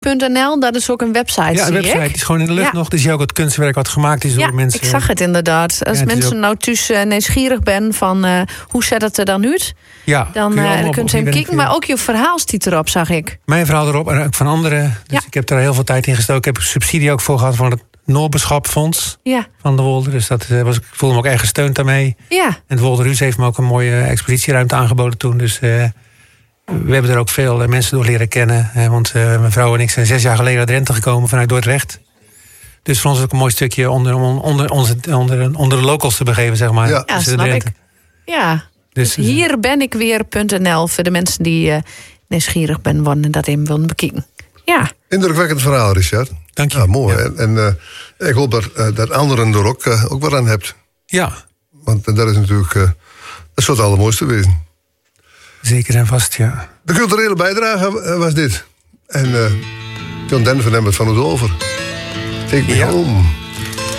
.nl, dat is ook een website, Ja, een website. ik. Die is gewoon in de lucht nog. Dus je ook het kunstwerk wat gemaakt is door mensen. Ik zag het inderdaad. Als mensen nou thuis nieuwsgierig ben van hoe zet het er dan uit, dan kunt ze hem kijken. Maar ook je verhaal stiet erop, zag ik. Mijn verhaal erop en ook van anderen. Dus ik heb daar heel veel tijd in gestoken. Ik heb subsidie ook voor gehad van het Noorbeschapfonds van de Wolder. Dus ik voelde me ook erg gesteund daarmee. Ja. En het Wolderhuis heeft me ook een mooie expositieruimte aangeboden toen. Dus we hebben er ook veel mensen door leren kennen. Want mijn vrouw en ik zijn 6 jaar geleden uit Drenthe gekomen vanuit Dordrecht. Dus voor ons is het ook een mooi stukje onder de locals te begeven, zeg maar. Ja, snap ik. Ja, dus hier ben ik weer.nl voor de mensen die nieuwsgierig ben worden en dat even willen bekijken. Ja. Indrukwekkend verhaal, Richard. Dank je. Ja, mooi. Ja. En ik hoop dat anderen er ook wat aan hebt. Ja. Want dat is natuurlijk dat is wat het allermooiste wezen. Zeker en vast, ja. De culturele bijdrage was dit. En John Denver neemt het van ons over. Take me home.